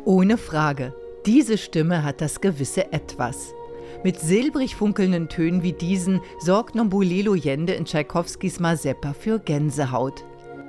Ohne Frage, diese Stimme hat das gewisse Etwas. Mit silbrig funkelnden Tönen wie diesen sorgt Nombolelo Yende in Tschaikowskis Mazeppa für Gänsehaut.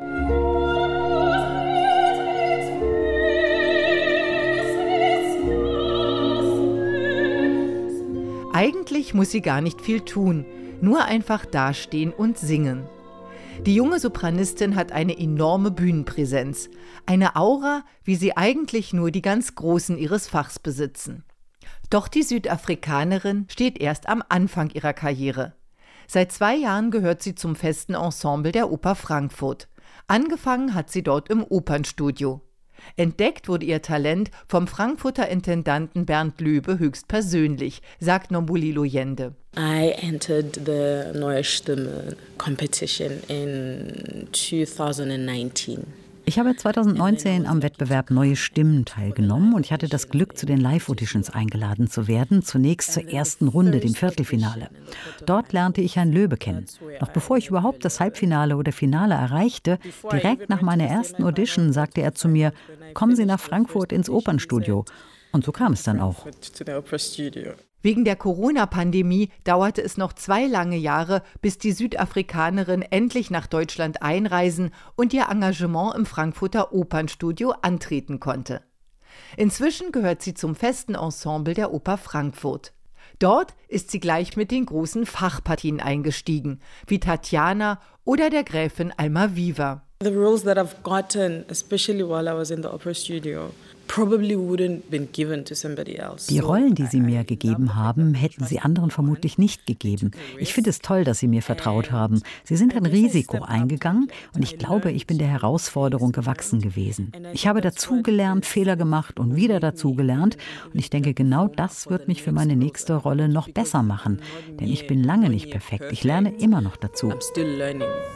Eigentlich muss sie gar nicht viel tun, nur einfach dastehen und singen. Die junge Sopranistin hat eine enorme Bühnenpräsenz, eine Aura, wie sie eigentlich nur die ganz Großen ihres Fachs besitzen. Doch die Südafrikanerin steht erst am Anfang ihrer Karriere. Seit 2 Jahren gehört sie zum festen Ensemble der Oper Frankfurt. Angefangen hat sie dort im Opernstudio. Entdeckt wurde ihr Talent vom Frankfurter Intendanten Bernd Löbe höchstpersönlich, sagt Nombolelo Yende. I entered the Neue Stimme competition in 2019. Ich habe 2019 am Wettbewerb Neue Stimmen teilgenommen und ich hatte das Glück, zu den Live-Auditions eingeladen zu werden, zunächst zur ersten Runde, dem Viertelfinale. Dort lernte ich Herrn Löbe kennen. Noch bevor ich überhaupt das Halbfinale oder Finale erreichte, direkt nach meiner ersten Audition sagte er zu mir, kommen Sie nach Frankfurt ins Opernstudio. Und so kam es dann auch. Wegen der Corona-Pandemie dauerte es noch 2 lange Jahre, bis die Südafrikanerin endlich nach Deutschland einreisen und ihr Engagement im Frankfurter Opernstudio antreten konnte. Inzwischen gehört sie zum festen Ensemble der Oper Frankfurt. Dort ist sie gleich mit den großen Fachpartien eingestiegen, wie Tatjana oder der Gräfin Almaviva. The roles that I've gotten, especially while I was in the opera studio, probably wouldn't been given to somebody else. Die Rollen, die Sie mir gegeben haben, hätten Sie anderen vermutlich nicht gegeben. Ich finde es toll, dass Sie mir vertraut haben. Sie sind ein Risiko eingegangen und ich glaube, ich bin der Herausforderung gewachsen gewesen. Ich habe dazugelernt, Fehler gemacht und wieder dazugelernt und ich denke, genau das wird mich für meine nächste Rolle noch besser machen. Denn ich bin lange nicht perfekt. Ich lerne immer noch dazu. I'm still learning.